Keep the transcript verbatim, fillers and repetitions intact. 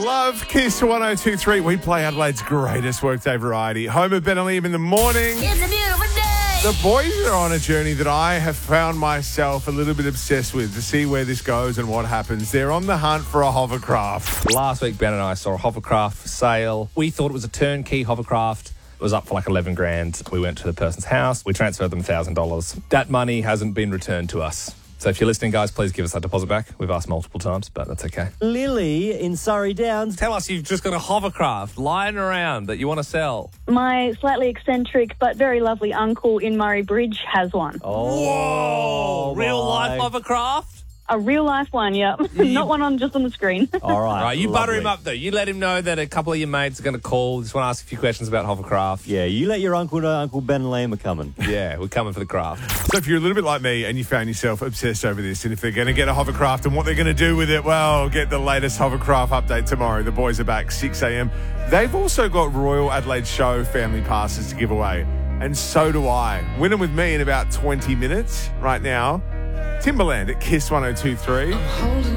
Love, Kiss one oh two three. We play Adelaide's greatest workday variety. Home of Ben and Liam in the morning. It's a beautiful day. The boys are on a journey that I have found myself a little bit obsessed with to see where this goes and what happens. They're on the hunt for a hovercraft. Last week, Ben and I saw a hovercraft for sale. We thought it was a turnkey hovercraft. It was up for like eleven grand. We went to the person's house. We transferred them one thousand dollars. That money hasn't been returned to us. So if you're listening, guys, please give us that deposit back. We've asked multiple times, but that's okay. Lily in Surrey Downs. Tell us you've just got a hovercraft lying around that you want to sell. My slightly eccentric but very lovely uncle in Murray Bridge has one. Oh, real my. life hovercraft? A real life one, yeah. Not one on just on the screen. All right. Right, you butter lovely. him up, though. You let him know that a couple of your mates are going to call. Just want to ask a few questions about hovercraft. Yeah, you let your uncle know Uncle Ben and Liam are coming. Yeah, we're coming for the craft. So if you're a little bit like me and you found yourself obsessed over this, and if they're going to get a hovercraft and what they're going to do with it, well, get the latest hovercraft update tomorrow. The boys are back six a.m. They've also got Royal Adelaide Show family passes to give away, and so do I. Win them with me in about twenty minutes. Right now, Timberland at Kiss one oh two three.